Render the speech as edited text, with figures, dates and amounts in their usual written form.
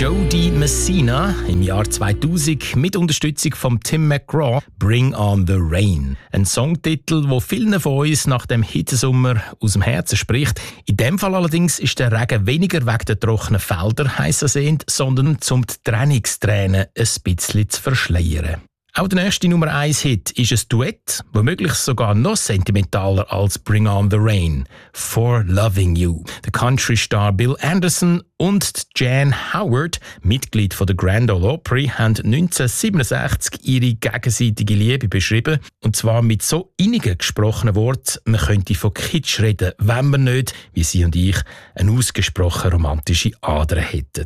Jody Messina im Jahr 2000 mit Unterstützung von Tim McGraw «Bring on the Rain». Ein Songtitel, der vielen von uns nach dem Hitzesommer aus dem Herzen spricht. In dem Fall allerdings ist der Regen weniger wegen der trockenen Felder heiß sehend, sondern um die Trennungstränen ein bisschen zu verschleiern. Auch der nächste Nummer 1 Hit ist ein Duett, womöglich sogar noch sentimentaler als «Bring on the Rain». «For Loving You». Der Country-Star Bill Anderson und Jan Howard, Mitglied von der Grand Ole Opry, haben 1967 ihre gegenseitige Liebe beschrieben. Und zwar mit so innigen gesprochenen Worten, man könnte von Kitsch reden, wenn man nicht, wie sie und ich, eine ausgesprochen romantische Ader hätten.